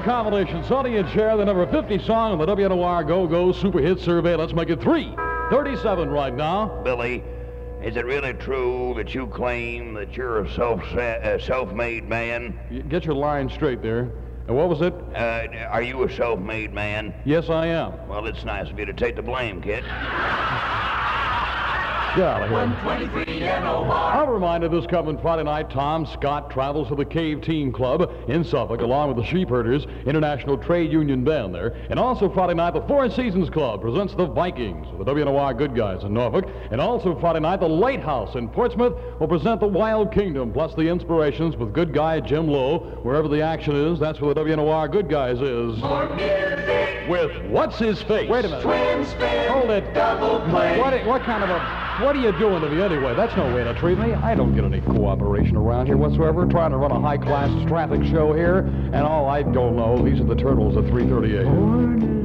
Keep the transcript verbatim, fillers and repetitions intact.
combination. Sonny and Cher, the number fifty song on the W N O R Go-Go Super Hit Survey. Let's make it three thirty-seven right now. Billy, is it really true that you claim that you're a self uh, self-made man? Get your line straight there. And what was it? Uh, are you a self-made man? Yes, I am. Well, it's nice of you to take the blame, kid. Get out of here. one twenty-three N O R. I'm reminded this coming Friday night, Tom Scott travels to the Cave Team Club in Suffolk, along with the Sheepherders International Trade Union Band there. And also Friday night, the Four Seasons Club presents the Vikings, the W N O R Good Guys in Norfolk. And also Friday night, the Lighthouse in Portsmouth will present the Wild Kingdom, plus the Inspirations with good guy Jim Lowe. Wherever the action is, that's where the W N O R Good Guys is. More music. With What's His Face? Wait a minute. Twin spin. Hold it. Double play. What, what kind of a... What are you doing to me anyway? That's no way to treat me. I don't get any cooperation around here whatsoever. Trying to run a high-class traffic show here, and all I don't know, these are the Turtles at three thirty-eight.